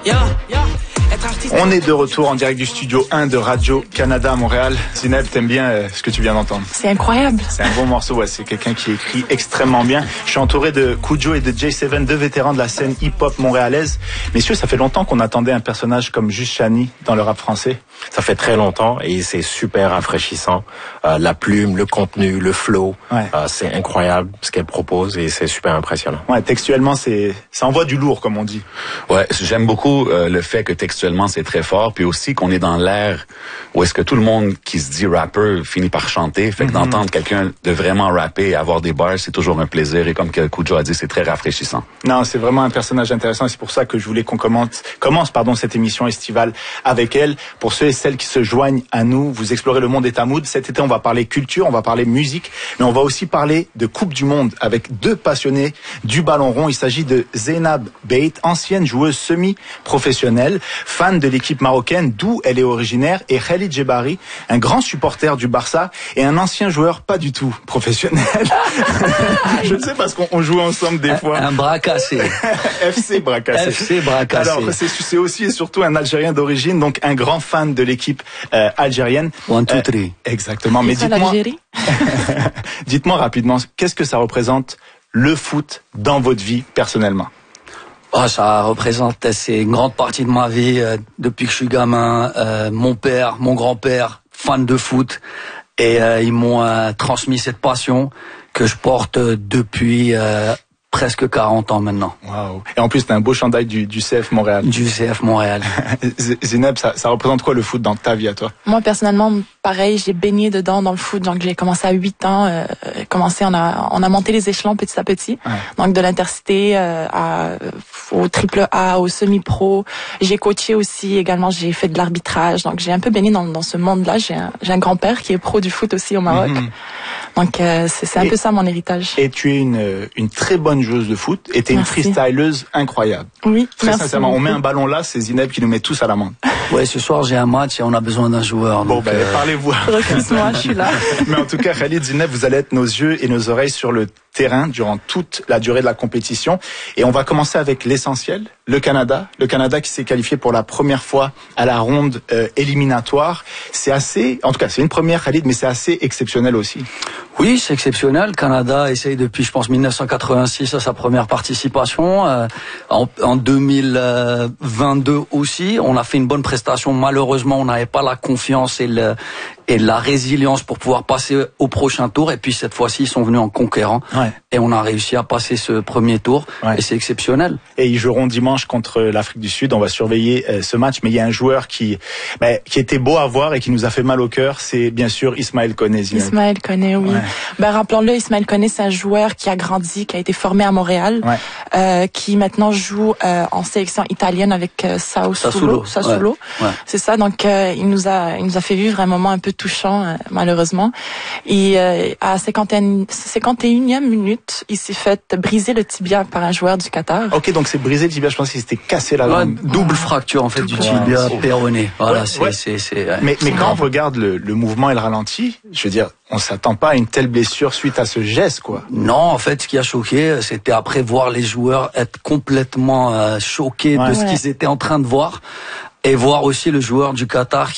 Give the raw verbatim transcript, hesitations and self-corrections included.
On est de retour en direct du studio un de Radio-Canada à Montréal. Zineb, t'aimes bien euh, ce que tu viens d'entendre? C'est incroyable. C'est un bon morceau, ouais. C'est quelqu'un qui écrit extrêmement bien. Je suis entouré de Kujo et de J sept, deux vétérans de la scène hip-hop montréalaise. Messieurs, ça fait longtemps qu'on attendait un personnage comme Juste Chani dans le rap français. Ça fait très longtemps et c'est super rafraîchissant. Euh, la plume, le contenu, le flow, ouais. euh, c'est incroyable ce qu'elle propose et c'est super impressionnant. Ouais, textuellement, c'est ça envoie du lourd, comme on dit. Ouais, j'aime beaucoup euh, le fait que textuellement c'est très fort, puis aussi qu'on est dans l'ère où est-ce que tout le monde qui se dit rapper finit par chanter. Fait que mm-hmm. d'entendre quelqu'un de vraiment rapper et avoir des bars, c'est toujours un plaisir. Et comme que Kujo a dit, c'est très rafraîchissant. Non, c'est vraiment un personnage intéressant et c'est pour ça que je voulais qu'on commente, commence pardon, cette émission estivale avec elle. Pour ceux et celles qui se joignent à nous, vous explorez le monde et Tamoud. Cet été, on va parler culture, on va parler musique, mais on va aussi parler de Coupe du Monde avec deux passionnés du ballon rond. Il s'agit de Zeynab Beit, ancienne joueuse semi-professionnelle, fan de l'équipe marocaine d'où elle est originaire, et Khalid Djebari, un grand supporter du Barça et un ancien joueur pas du tout professionnel. Je le sais parce qu'on joue ensemble des fois. Un, un bras cassé. F C bras cassé. F C bras cassé. Alors c'est, c'est aussi et surtout un Algérien d'origine, donc un grand fan de l'équipe euh, algérienne. One, two, three. Euh, exactement. Mais dites-moi, dites-moi rapidement, qu'est-ce que ça représente le foot dans votre vie personnellement? Oh, ça représente, c'est une grande partie de ma vie euh, depuis que je suis gamin. Euh, mon père, mon grand-père, fan de foot, et euh, ils m'ont euh, transmis cette passion que je porte depuis euh, presque quarante ans maintenant. Waouh. Et en plus, t'as un beau chandail du, du C F Montréal. Du C F Montréal. Zineb, ça, ça représente quoi le foot dans ta vie à toi? Moi, personnellement, pareil, j'ai baigné dedans dans le foot. Donc, j'ai commencé à huit ans. Euh, commencé, on a, on a monté les échelons petit à petit. Ouais. Donc, de l'intercité euh, à, au triple A, au semi-pro. J'ai coaché aussi également. J'ai fait de l'arbitrage. Donc, j'ai un peu baigné dans, dans ce monde-là. J'ai un, j'ai un grand-père qui est pro du foot aussi au Maroc. Mm-hmm. Donc, euh, c'est, c'est un et, peu ça mon héritage. Et tu es une, une très bonne joueuse de foot et tu es une freestyleuse incroyable. Oui, très merci sincèrement. beaucoup. On met un ballon là, c'est Zineb qui nous met tous à l'amende. Ouais, ce soir j'ai un match et on a besoin d'un joueur. Bon, donc, ben euh... parlez-vous. Recrute-moi, je suis là. Mais en tout cas, Khalid, Zineb, vous allez être nos yeux et nos oreilles sur le terrain durant toute la durée de la compétition. Et on va commencer avec l'essentiel, le Canada. Le Canada qui s'est qualifié pour la première fois à la ronde euh, éliminatoire. C'est assez, en tout cas, c'est une première, Khalid, mais c'est assez exceptionnel aussi. Oui, c'est exceptionnel. Le Canada essaye depuis, je pense, dix-neuf cent quatre-vingt-six à sa première participation. Euh, en, en deux mille vingt-deux aussi, on a fait une bonne prestation. Malheureusement, on n'avait pas la confiance et, le, et la résilience pour pouvoir passer au prochain tour. Et puis cette fois-ci, ils sont venus en conquérant. Ouais. Et on a réussi à passer ce premier tour. Ouais. Et c'est exceptionnel. Et ils joueront dimanche contre l'Afrique du Sud. On va surveiller euh, ce match. Mais il y a un joueur qui, bah, qui était beau à voir et qui nous a fait mal au cœur. C'est bien sûr Ismaël Koné. Ismaël Koné, oui. Ouais. Ben, rappelons-le, Ismaël Koné, c'est un joueur qui a grandi, qui a été formé à Montréal, ouais. euh, qui maintenant joue euh, en sélection italienne avec euh, Sassuolo. Sassuolo. Ouais. Ouais. C'est ça. Donc, euh, il nous a, il nous a fait vivre un moment un peu touchant, euh, malheureusement. Et euh, à cinquante et unième minute, il s'est fait briser le tibia par un joueur du Qatar. Ok, donc c'est brisé le tibia. Je pense qu'il s'était cassé la langue. Ouais, double fracture en fait du tibia ouais. péroné. Voilà, ouais, c'est, ouais. c'est, c'est, c'est. Mais, mais quand on regarde le, le mouvement et le ralenti, je veux dire, on s'attend pas à une telle blessure suite à ce geste, quoi. Non, en fait, ce qui a choqué, c'était après voir les joueurs être complètement euh, choqués ouais. de ce ouais. qu'ils étaient en train de voir et voir aussi le joueur du Qatar